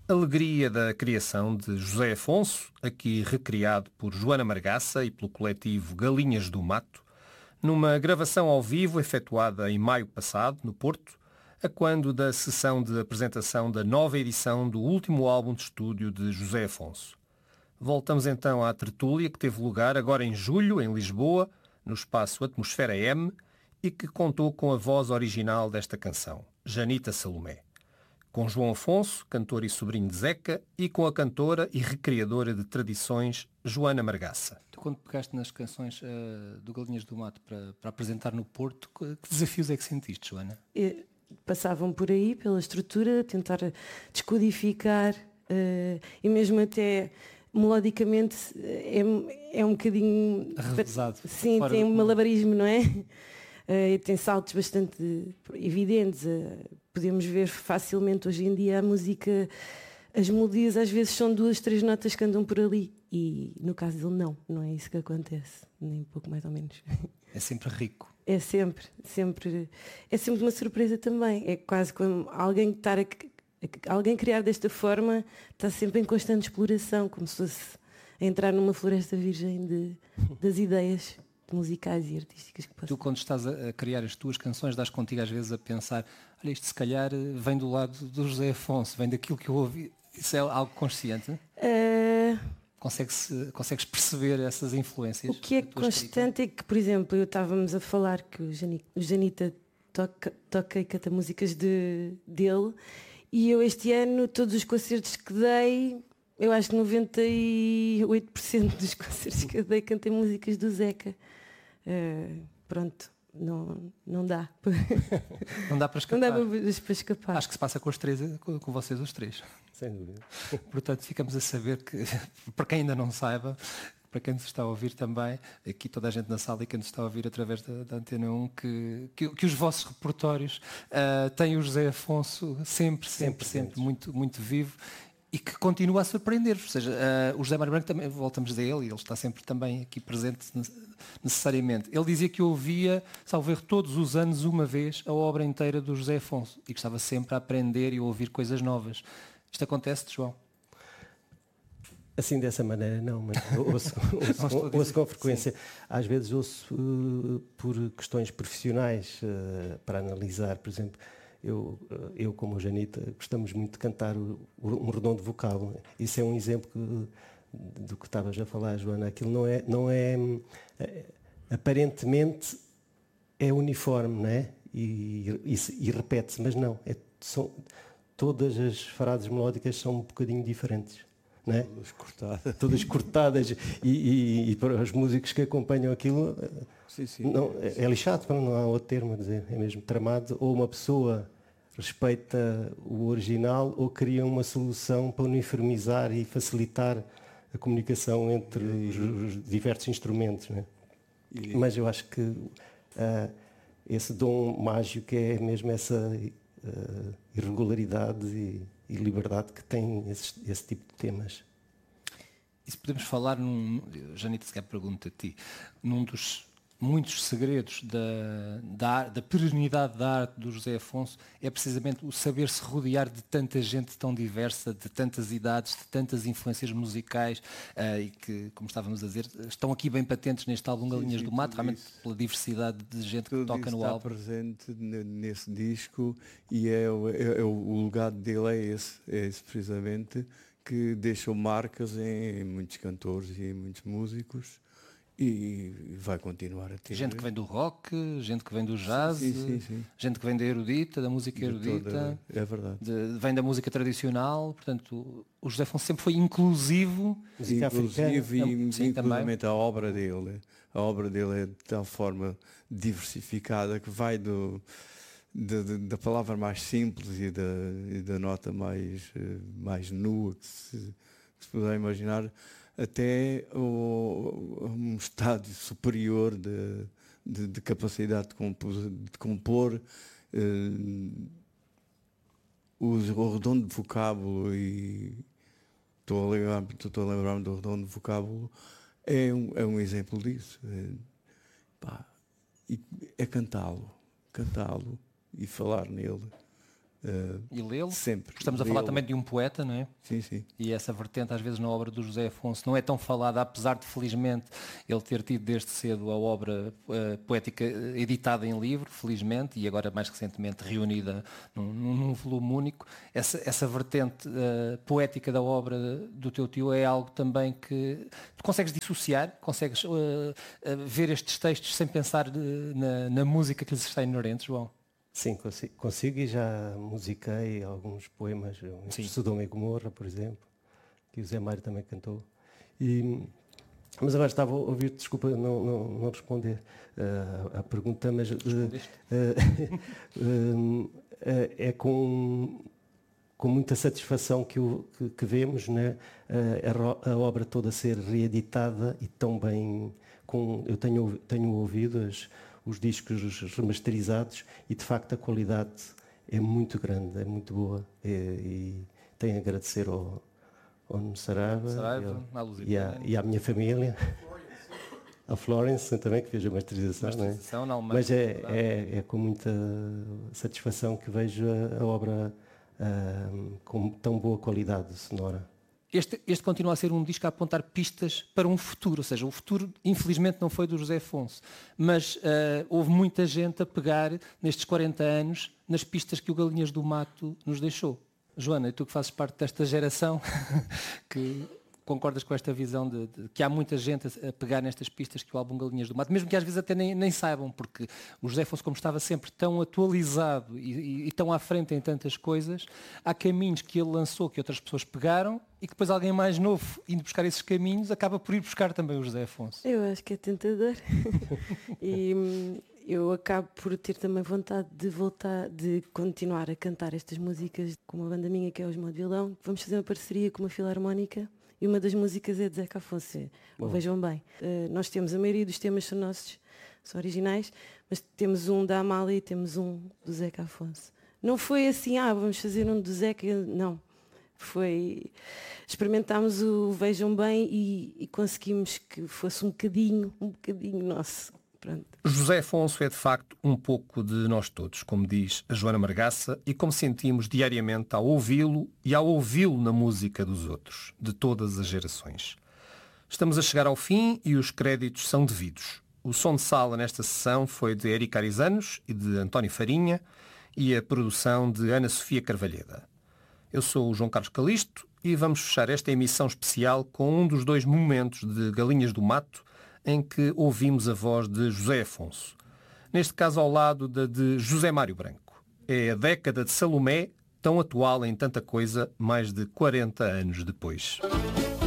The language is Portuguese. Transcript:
Alegria da criação de José Afonso, aqui recriado por Joana Margaça e pelo coletivo Galinhas do Mato, numa gravação ao vivo efetuada em maio passado, no Porto, a quando da sessão de apresentação da nova edição do último álbum de estúdio de José Afonso. Voltamos então à tertúlia que teve lugar agora em julho, em Lisboa, no espaço Atmosfera M, e que contou com a voz original desta canção, Janita Salomé, com João Afonso, cantor e sobrinho de Zeca, e com a cantora e recriadora de tradições, Joana Margaça. Tu, quando pegaste nas canções do Galinhas do Mato para apresentar no Porto, que desafios é que sentiste, Joana? Passavam por aí, pela estrutura, tentar descodificar e mesmo até melodicamente é um bocadinho... Revezado. Sim, tem um malabarismo, não é? Tem saltos bastante evidentes. Podemos ver facilmente hoje em dia a música, as melodias às vezes são 2, 3 notas que andam por ali e no caso dele não é isso que acontece, nem pouco mais ou menos. É sempre rico. É sempre uma surpresa também. É quase como alguém alguém criar desta forma está sempre em constante exploração, como se fosse a entrar numa floresta virgem das ideias musicais e artísticas que passam. Tu, quando estás a criar as tuas canções, dás contigo às vezes a pensar, olha, isto se calhar vem do lado do José Afonso, vem daquilo que eu ouvi. Isso é algo consciente? Consegues perceber essas influências? O que é constante é que, por exemplo, estávamos a falar que o Janita toca e canta músicas dele, e eu este ano, todos os concertos que dei, eu acho que 98% dos concertos que eu dei cantei músicas do Zeca. Pronto, não dá. Não dá para escapar. Não dá para escapar. Acho que se passa com os três, com vocês os três. Sem dúvida. Portanto, ficamos a saber que, para quem ainda não saiba, para quem nos está a ouvir também, aqui toda a gente na sala e quem nos está a ouvir através da Antena 1, que os vossos repertórios têm o José Afonso sempre muito, muito vivo, e que continua a surpreender-vos. Ou seja, o José Mário Branco também, voltamos a ele, e ele está sempre também aqui presente necessariamente. Ele dizia que ouvia, salvo erro, todos os anos, uma vez, a obra inteira do José Afonso, e que estava sempre a aprender e a ouvir coisas novas. Isto acontece, João? Assim, dessa maneira, não, mas ouço com frequência. Sim. Às vezes ouço por questões profissionais, para analisar, por exemplo, eu como o Janita, gostamos muito de cantar um redondo vocal. Isso é um exemplo do que estavas a falar, Joana. Aquilo não é aparentemente é uniforme, não é? E repete-se, mas não. Todas as frases melódicas são um bocadinho diferentes. Não é? Todas cortadas e para os músicos que acompanham aquilo, sim. Não, é lixado, não há outro termo a dizer, é mesmo tramado. Ou uma pessoa respeita o original ou cria uma solução para uniformizar e facilitar a comunicação entre os diversos instrumentos. Não é? Mas eu acho que esse dom mágico é mesmo essa irregularidade e liberdade que tem esse tipo de temas. E se podemos falar, Janita, se pergunta a ti, num dos muitos segredos da perenidade da arte do José Afonso, é precisamente o saber se rodear de tanta gente tão diversa, de tantas idades, de tantas influências musicais, e que, como estávamos a dizer, estão aqui bem patentes neste álbum Galinhas do Mato, realmente pela diversidade de gente que toca no álbum. Está presente nesse disco, e o legado dele é esse precisamente, que deixou marcas em muitos cantores e em muitos músicos. E vai continuar a ter. Gente que vem do rock, gente que vem do jazz, sim. Gente que vem da erudita, da música erudita. É verdade. Vem da música tradicional. Portanto, o José Afonso sempre foi inclusivo. Inclusivamente a obra dele. A obra dele é de tal forma diversificada que vai da palavra mais simples e da nota mais nua que se puder imaginar, até um estádio superior de capacidade de compor, o redondo de vocábulo, e estou a lembrar-me do redondo de vocábulo, é um exemplo disso. É cantá-lo e falar nele E lê-lo. Sempre. Estamos a falar também de um poeta, não é? Sim, sim. E essa vertente, às vezes, na obra do José Afonso não é tão falada, apesar de, felizmente, ele ter tido desde cedo a obra poética editada em livro, felizmente, e agora mais recentemente reunida num volume único. Essa vertente poética da obra do teu tio é algo também que tu consegues dissociar, consegues ver estes textos sem pensar na música que lhes está inerente, João? Sim, consigo e já musiquei alguns poemas, Sodoma e Gomorra, por exemplo, que o Zé Mário também cantou. Mas agora estava a ouvir, desculpa não responder à pergunta, mas é com muita satisfação que vemos, né, a obra toda ser reeditada e tão bem. Eu tenho ouvido os discos remasterizados e de facto a qualidade é muito grande, é muito boa e tenho a agradecer ao Nuno Saraiva e à minha família, a Florence também, que fez a masterização, não é? Mas é com muita satisfação que vejo a obra com tão boa qualidade sonora. Este continua a ser um disco a apontar pistas para um futuro, ou seja, o futuro infelizmente não foi do José Afonso, mas houve muita gente a pegar nestes 40 anos nas pistas que o Galinhas do Mato nos deixou. Joana, e tu que fazes parte desta geração, que concordas com esta visão de que há muita gente a pegar nestas pistas que o álbum Galinhas do Mato, mesmo que às vezes até nem saibam, porque o José Afonso, como estava sempre tão atualizado e tão à frente em tantas coisas, há caminhos que ele lançou que outras pessoas pegaram e que depois alguém mais novo, indo buscar esses caminhos, acaba por ir buscar também o José Afonso. Eu acho que é tentador. E eu acabo por ter também vontade de continuar a cantar estas músicas com uma banda minha que é Os Modo Violão. Vamos fazer uma parceria com uma filarmónica. E uma das músicas é de Zeca Afonso. Vejam bem. Nós temos, a maioria dos temas são nossos, são originais, mas temos um da Amália e temos um do Zeca Afonso. Não foi assim, vamos fazer um do Zeca, não. Foi, experimentámos o Vejam Bem e conseguimos que fosse um bocadinho nosso. Pronto. José Afonso é de facto um pouco de nós todos, como diz a Joana Margaça, e como sentimos diariamente ao ouvi-lo e ao ouvi-lo na música dos outros, de todas as gerações. Estamos a chegar ao fim e os créditos são devidos. O som de sala nesta sessão foi de Érica Arizanos e de António Farinha e a produção de Ana Sofia Carvalheda. Eu sou o João Carlos Calisto e vamos fechar esta emissão especial com um dos 2 momentos de Galinhas do Mato em que ouvimos a voz de José Afonso. Neste caso ao lado da de José Mário Branco. É a década de Salomé, tão atual em tanta coisa, mais de 40 anos depois.